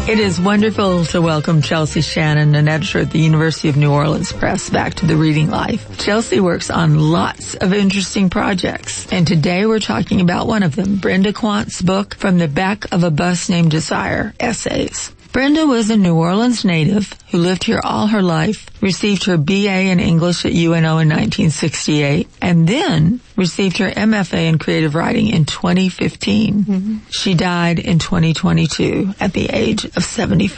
It is wonderful to welcome Chelsea Shannon, an editor at the University of New Orleans Press, back to the Reading Life. Chelsea works on lots of interesting projects, and today we're talking about one of them, Brenda Quant's book, From the Back of a Bus Named Desire, Essays. Brenda was a New Orleans native who lived here all her life, received her BA in English at UNO in 1968, and then received her MFA in creative writing in 2015. Mm-hmm. She died in 2022 at the age of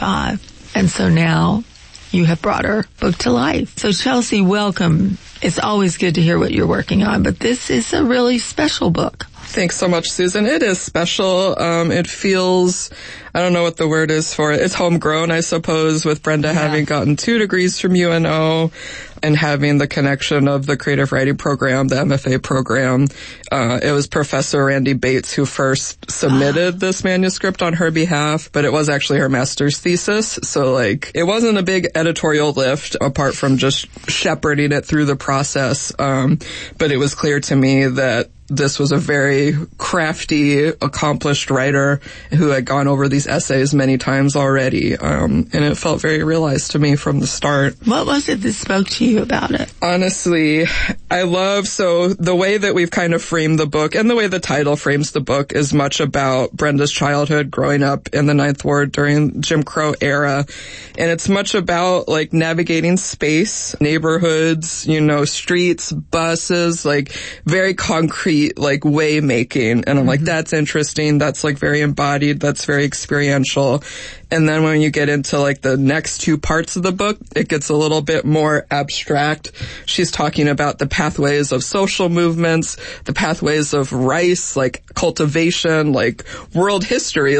75. And so now you have brought her book to life. So Chelsea, welcome. It's always good to hear what you're working on, but this is a really special book. Thanks so much, Susan. It is special. It feels, I don't know what the word is for it. It's homegrown, I suppose, with Brenda having gotten 2 degrees from UNO and having the connection of the creative writing program, the MFA program. It was Professor Randy Bates who first submitted this manuscript on her behalf, but it was actually her master's thesis. So it wasn't a big editorial lift apart from just shepherding it through the process. But it was clear to me that this was a very crafty, accomplished writer who had gone over these essays many times already. And it felt very realized to me from the start. What was it that spoke to you about it? Honestly, I love, so the way that we've kind of framed the book and the way the title frames the book is much about Brenda's childhood growing up in the Ninth Ward during Jim Crow era. And it's much about navigating space, neighborhoods, streets, buses, very concrete, way making. And I'm that's interesting. That's very embodied. That's very experiential. And then when you get into the next 2 parts of the book, it gets a little bit more abstract. She's talking about the pathways of social movements, the pathways of rice, cultivation, world history,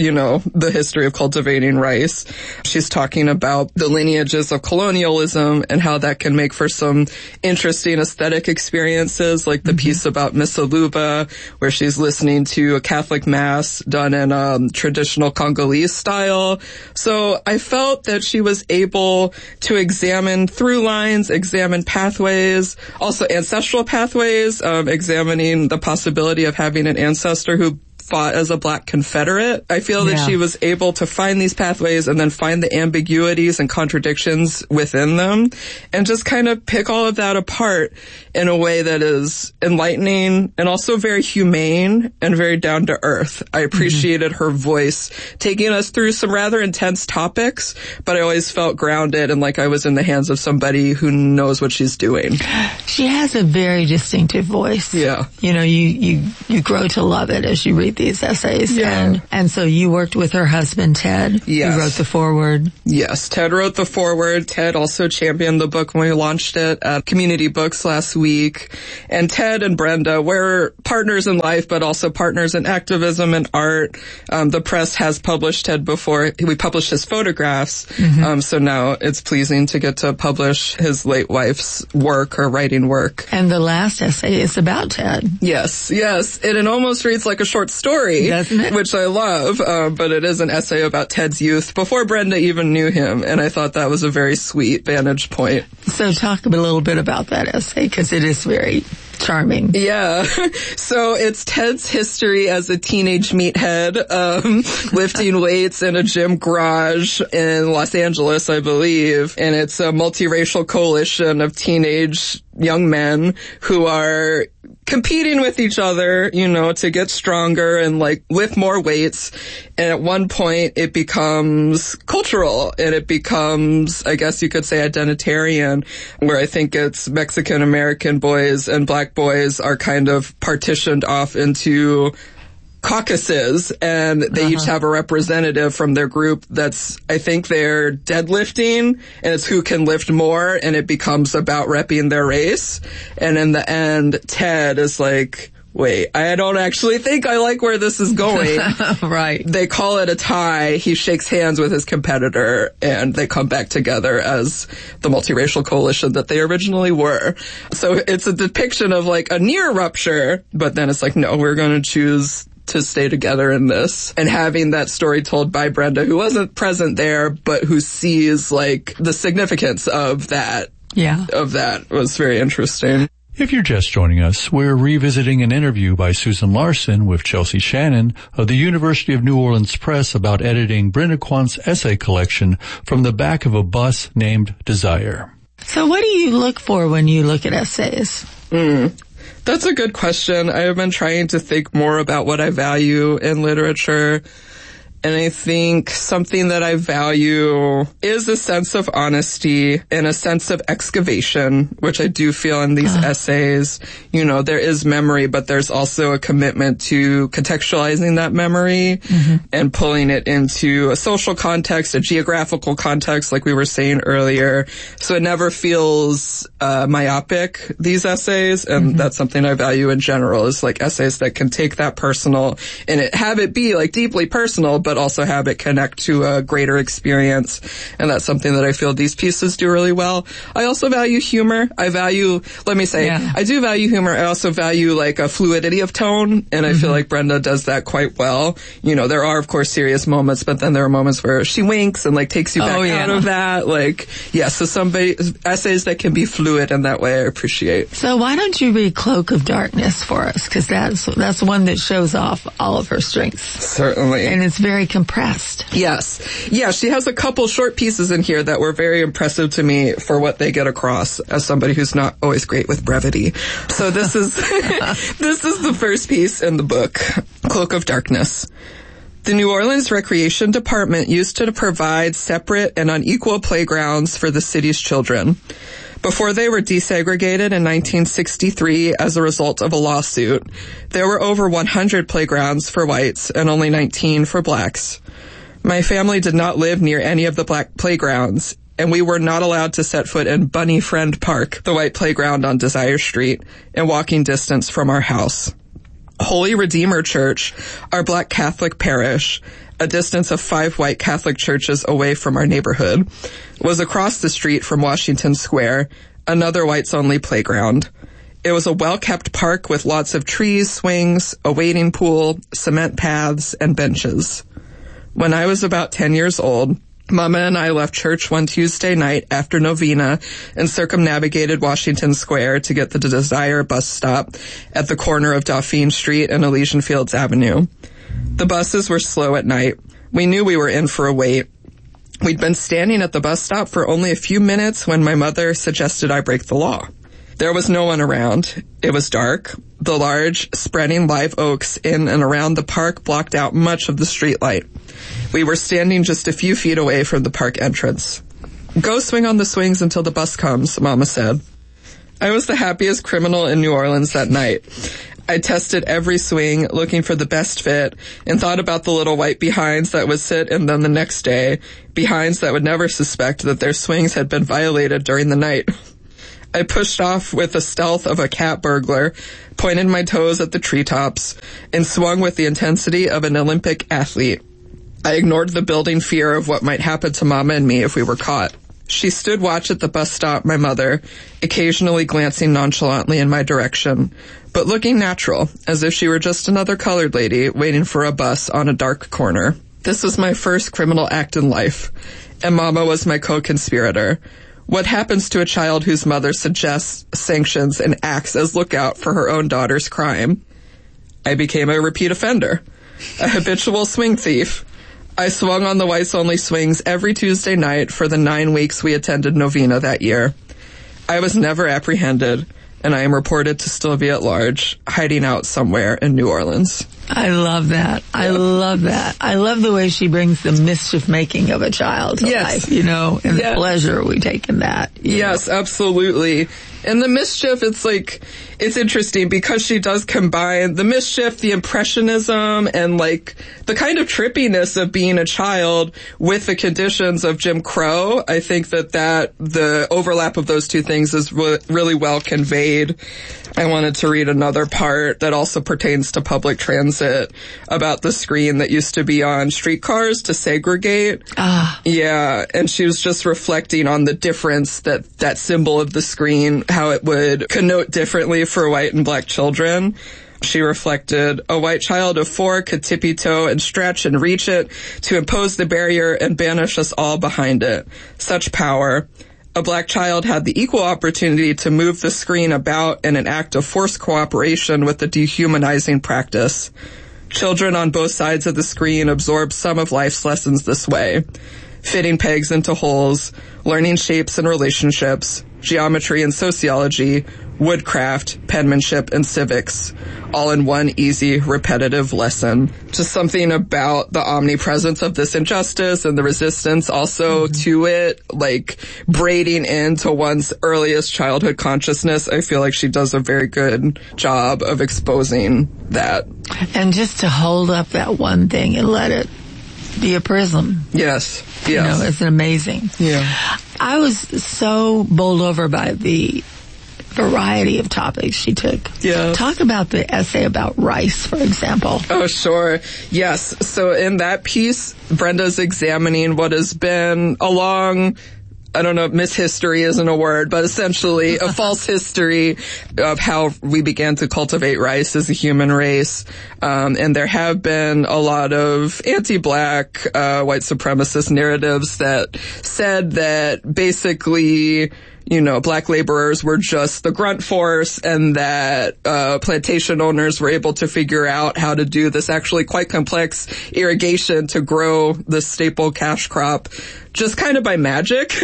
the history of cultivating rice. She's talking about the lineages of colonialism and how that can make for some interesting aesthetic experiences, the piece about Miss Aluba, where she's listening to a Catholic mass done in traditional Congolese style. So I felt that she was able to examine through lines, examine pathways, also ancestral pathways, examining the possibility of having an ancestor who fought as a Black Confederate. I feel that she was able to find these pathways and then find the ambiguities and contradictions within them and just kind of pick all of that apart in a way that is enlightening and also very humane and very down to earth. I appreciated her voice taking us through some rather intense topics, but I always felt grounded and like I was in the hands of somebody who knows what she's doing. She has a very distinctive voice. Yeah. You grow to love it as you read these essays. Yeah. And so you worked with her husband, Ted. Yes. Who wrote the foreword. Yes. Ted wrote the foreword. Ted also championed the book when we launched it at Community Books last week. And Ted and Brenda were partners in life, but also partners in activism and art. The press has published Ted before. We published his photographs. So now it's pleasing to get to publish his late wife's work, her writing work. And the last essay is about Ted. Yes. It almost reads like a short story, doesn't it? Which I love, but it is an essay about Ted's youth before Brenda even knew him, and I thought that was a very sweet vantage point. So talk a little bit about that essay, because it is very charming. Yeah. So it's Ted's history as a teenage meathead, lifting weights in a gym garage in Los Angeles, I believe. And it's a multiracial coalition of teenage young men who are competing with each other, to get stronger and lift more weights. And at one point it becomes cultural and it becomes, I guess you could say, identitarian, where I think it's Mexican American boys and Black boys are kind of partitioned off into caucuses, and they each have a representative from their group that's, I think they're deadlifting, and it's who can lift more, and it becomes about repping their race. And in the end, Ted is like, wait, I don't actually think I like where this is going. Right. They call it a tie. He shakes hands with his competitor, and they come back together as the multiracial coalition that they originally were. So it's a depiction of a near rupture, but then it's no, we're going to choose to stay together in this. And having that story told by Brenda, who wasn't present there, but who sees the significance of that. Yeah. Of that was very interesting. If you're just joining us, we're revisiting an interview by Susan Larson with Chelsea Shannon of the University of New Orleans Press about editing Brenda Quant's essay collection From the Back of a Bus Named Desire. So what do you look for when you look at essays? That's a good question. I have been trying to think more about what I value in literature. And I think something that I value is a sense of honesty and a sense of excavation, which I do feel in these essays. You know, there is memory, but there's also a commitment to contextualizing that memory and pulling it into a social context, a geographical context, like we were saying earlier. So it never feels myopic, these essays. And that's something I value in general, is like essays that can take that personal and have it be like deeply personal, but also have it connect to a greater experience. And that's something that I feel these pieces do really well. I also value humor. I do value humor. I also value like a fluidity of tone. And I feel like Brenda does that quite well. You know, there are of course serious moments, but then there are moments where she winks and like takes you back out of that. Like, so essays that can be fluid in that way I appreciate. So why don't you read Cloak of Darkness for us? Because that's one that shows off all of her strengths. Certainly. And it's very compressed. Yes. Yeah, she has a couple short pieces in here that were very impressive to me for what they get across as somebody who's not always great with brevity. So this is this is the first piece in the book, Cloak of Darkness. The New Orleans Recreation Department used to provide separate and unequal playgrounds for the city's children. Before they were desegregated in 1963 as a result of a lawsuit, there were over 100 playgrounds for whites and only 19 for blacks. My family did not live near any of the black playgrounds, and we were not allowed to set foot in Bunny Friend Park, the white playground on Desire Street, in walking distance from our house. Holy Redeemer Church, our black Catholic parish, a distance of 5 white Catholic churches away from our neighborhood, was across the street from Washington Square, another whites-only playground. It was a well-kept park with lots of trees, swings, a wading pool, cement paths, and benches. When I was about 10 years old, Mama and I left church one Tuesday night after novena and circumnavigated Washington Square to get the Desire bus stop at the corner of Dauphine Street and Elysian Fields Avenue. The buses were slow at night. We knew we were in for a wait. We'd been standing at the bus stop for only a few minutes when my mother suggested I break the law. There was no one around. It was dark. The large, spreading live oaks in and around the park blocked out much of the streetlight. We were standing just a few feet away from the park entrance. "Go swing on the swings until the bus comes," Mama said. I was the happiest criminal in New Orleans that night. I tested every swing, looking for the best fit, and thought about the little white behinds that would sit in them the next day, behinds that would never suspect that their swings had been violated during the night. I pushed off with the stealth of a cat burglar, pointed my toes at the treetops, and swung with the intensity of an Olympic athlete. I ignored the building fear of what might happen to Mama and me if we were caught. She stood watch at the bus stop, my mother, occasionally glancing nonchalantly in my direction, but looking natural, as if she were just another colored lady waiting for a bus on a dark corner. This was my first criminal act in life, and Mama was my co-conspirator. What happens to a child whose mother suggests, sanctions, and acts as lookout for her own daughter's crime? I became a repeat offender, a habitual swing thief. I swung on the whites-only swings every Tuesday night for the 9 weeks we attended novena that year. I was never apprehended, and I am reported to still be at large, hiding out somewhere in New Orleans. I love that. I love that. I love the way she brings the mischief-making of a child to life, you know, and the pleasure we take in that. Yes, absolutely. And the mischief, it's interesting because she does combine the mischief, the impressionism, and like the kind of trippiness of being a child with the conditions of Jim Crow. I think that the overlap of those two things is really well conveyed. I wanted to read another part that also pertains to public transit about the screen that used to be on streetcars to segregate. Yeah, and she was just reflecting on the difference that symbol of the screen, how it would connote differently for white and black children. She reflected, a white child of 4 could tippy-toe and stretch and reach it to impose the barrier and banish us all behind it. Such power. a Black child had the equal opportunity to move the screen about in an act of forced cooperation with the dehumanizing practice. Children on both sides of the screen absorb some of life's lessons this way. Fitting pegs into holes, learning shapes and relationships, geometry and sociology, woodcraft, penmanship, and civics, all in one easy, repetitive lesson. Just something about the omnipresence of this injustice and the resistance also to it, like braiding into one's earliest childhood consciousness. I feel like she does a very good job of exposing that. And just to hold up that one thing and let it be a prism. Yes. Yes. You know, it's amazing. Yeah. I was so bowled over by the variety of topics she took. Yeah. Talk about the essay about rice, for example. Oh, sure. Yes. So in that piece, Brenda's examining what has been a long, I don't know, mishistory isn't a word, but essentially a false history of how we began to cultivate rice as a human race. And there have been a lot of anti-Black, white supremacist narratives that said that basically, you know, Black laborers were just the grunt force and that plantation owners were able to figure out how to do this actually quite complex irrigation to grow the staple cash crop just kind of by magic.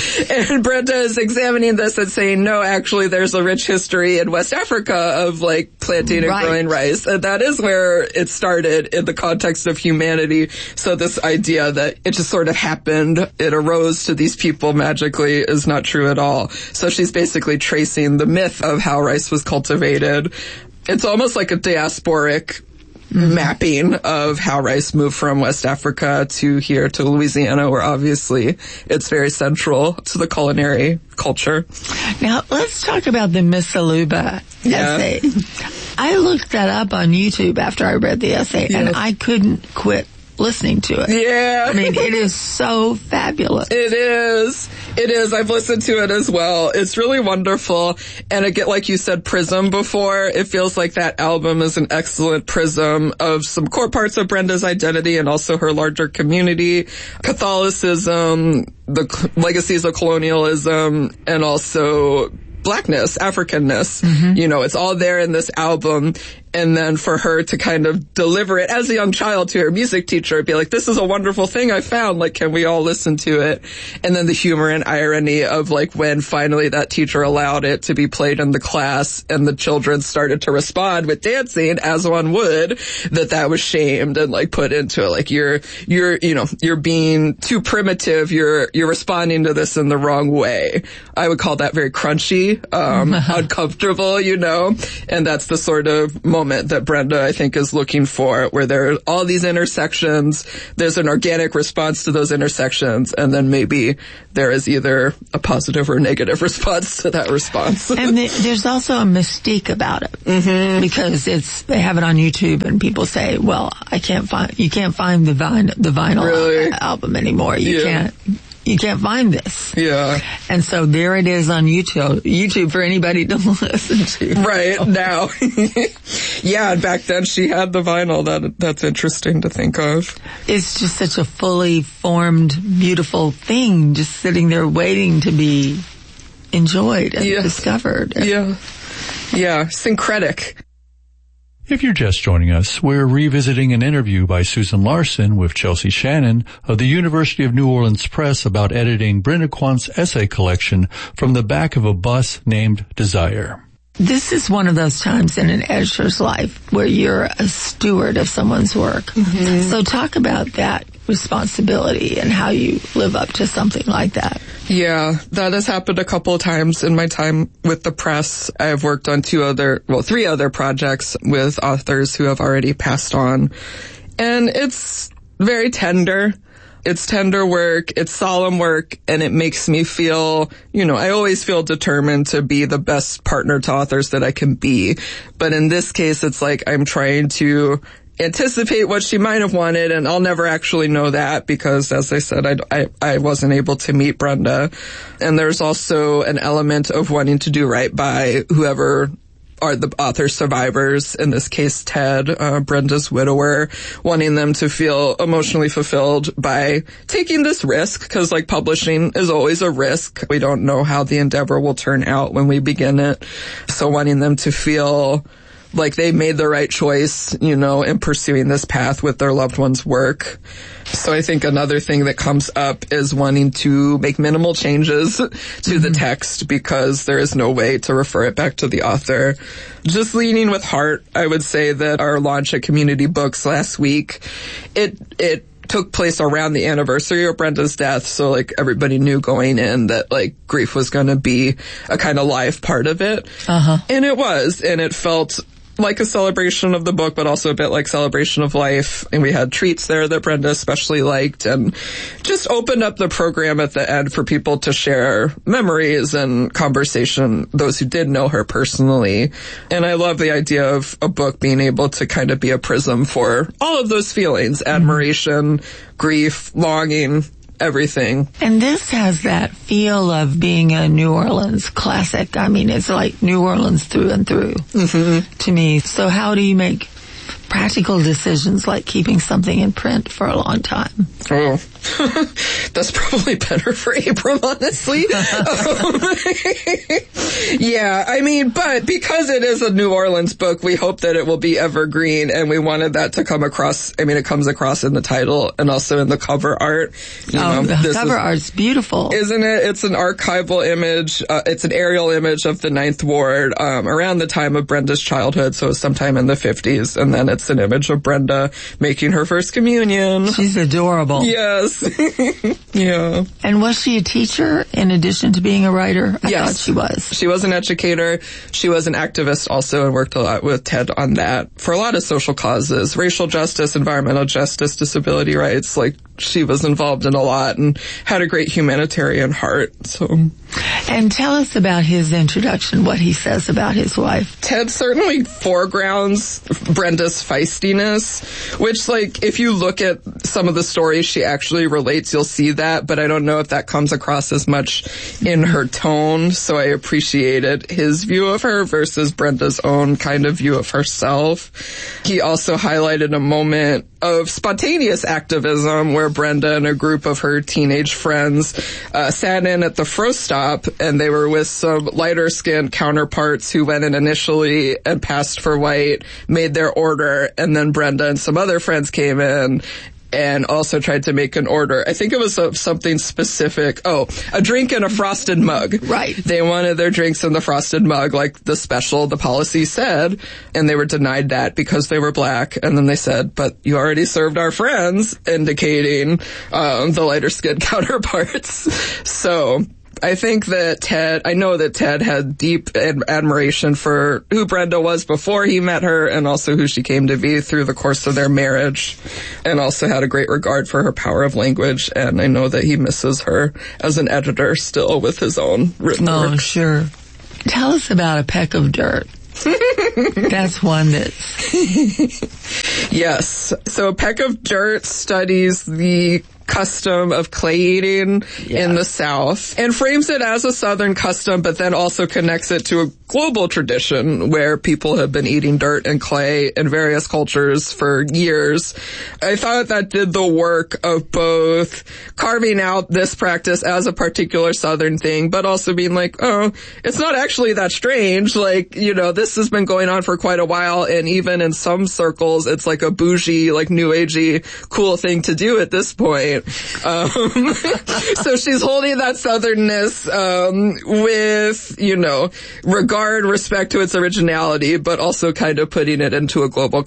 And Brenda is examining this and saying, no, actually there's a rich history in West Africa of like planting and growing rice. And that is where it started in the context of humanity. So this idea that it just sort of happened, it arose to these people magically is not true at all. So she's basically tracing the myth of how rice was cultivated. It's almost like a diasporic mapping of how rice moved from West Africa to here to Louisiana, where obviously it's very central to the culinary culture. Now, let's talk about the Miss Saluba essay. I looked that up on YouTube after I read the essay, and I couldn't quit listening to it. Yeah. I mean, it is so fabulous. It is. It is. I've listened to it as well. It's really wonderful. And again, like you said, prism before, it feels like that album is an excellent prism of some core parts of Brenda's identity and also her larger community, Catholicism, the legacies of colonialism, and also Blackness, Africanness. You know, it's all there in this album. And then for her to kind of deliver it as a young child to her music teacher, be like, this is a wonderful thing I found. Like, can we all listen to it? And then the humor and irony of like when finally that teacher allowed it to be played in the class and the children started to respond with dancing as one would, that was shamed and like put into it. Like you're being too primitive. You're responding to this in the wrong way. I would call that very crunchy, uncomfortable, you know, and that's the sort of moment that Brenda, I think, is looking for, where there are all these intersections, there's an organic response to those intersections, and then maybe there is either a positive or negative response to that response. And there's also a mystique about it, because they have it on YouTube, and people say, well, you can't find the vinyl album anymore. You can't find this. Yeah. And so there it is on YouTube for anybody to listen to. Right, now. Yeah, and back then she had the vinyl. That's interesting to think of. It's just such a fully formed, beautiful thing, just sitting there waiting to be enjoyed and discovered. Yeah, syncretic. If you're just joining us, we're revisiting an interview by Susan Larson with Chelsea Shannon of the University of New Orleans Press about editing Brenda Quant's essay collection From the Back of a Bus Named Desire. This is one of those times in an editor's life where you're a steward of someone's work. So talk about that responsibility and how you live up to something like that. Yeah, that has happened a couple of times in my time with the press. I have worked on three other projects with authors who have already passed on. And it's very tender. It's tender work, it's solemn work, and it makes me feel, I always feel determined to be the best partner to authors that I can be. But in this case, it's like I'm trying to anticipate what she might have wanted, and I'll never actually know that because, as I said, I wasn't able to meet Brenda. And there's also an element of wanting to do right by whoever are the author's survivors, in this case Ted, Brenda's widower, wanting them to feel emotionally fulfilled by taking this risk, because like publishing is always a risk. We don't know how the endeavor will turn out when we begin it. So wanting them to feel like they made the right choice, you know, in pursuing this path with their loved one's work. So I think another thing that comes up is wanting to make minimal changes to the text because there is no way to refer it back to the author. Just leading with heart, I would say that our launch at Community Books last week, it took place around the anniversary of Brenda's death, so like everybody knew going in that like grief was going to be a kind of live part of it. And it was, and it felt like a celebration of the book, but also a bit like celebration of life. And we had treats there that Brenda especially liked, and just opened up the program at the end for people to share memories and conversation, those who did know her personally. And I love the idea of a book being able to kind of be a prism for all of those feelings, admiration, grief, longing, everything. And this has that feel of being a New Orleans classic. I mean, it's like New Orleans through and through to me. So how do you make practical decisions like keeping something in print for a long time? Oh, that's probably better for Abram, honestly. Yeah, I mean, but because it is a New Orleans book, we hope that it will be evergreen, and we wanted that to come across. I mean, it comes across in the title and also in the cover art. The cover art's beautiful. Isn't it? It's an archival image. It's an aerial image of the Ninth Ward around the time of Brenda's childhood, so sometime in the 50s, and then it's an image of Brenda making her first communion. She's adorable. Yes. Yeah. And was she a teacher in addition to being a writer? I Yes. thought she was. She was an educator. She was an activist also, and worked a lot with Ted on that for a lot of social causes, racial justice, environmental justice, disability rights. Like, she was involved in a lot and had a great humanitarian heart. So. And tell us about his introduction, what he says about his wife. Ted certainly foregrounds Brenda's feistiness, which, like, if you look at some of the stories she actually relates, you'll see that, but I don't know if that comes across as much in her tone, so I appreciated his view of her versus Brenda's own kind of view of herself. He also highlighted a moment of spontaneous activism where Brenda and a group of her teenage friends sat in at the Frost stop, and they were with some lighter-skinned counterparts who went in initially and passed for white, made their order, and then Brenda and some other friends came in and also tried to make an order. I think it was something specific. Oh, a drink in a frosted mug. Right. They wanted their drinks in the frosted mug, like the policy said, and they were denied that because they were black. And then they said, but you already served our friends, indicating the lighter-skinned counterparts. So I think that I know that Ted had deep admiration for who Brenda was before he met her, and also who she came to be through the course of their marriage, and also had a great regard for her power of language. And I know that he misses her as an editor still with his own written work. Oh, sure. Tell us about A Peck of Dirt. That's one that's... Yes. So A Peck of Dirt studies the custom of clay eating in the South, and frames it as a Southern custom, but then also connects it to a global tradition where people have been eating dirt and clay in various cultures for years. I thought that did the work of both carving out this practice as a particular Southern thing, but also being like, oh, it's not actually that strange. Like, you know, this has been going on for quite a while, and even in some circles, it's like a bougie, like new agey, cool thing to do at this point. So she's holding that Southernness with, you know, regard, respect to its originality, but also kind of putting it into a global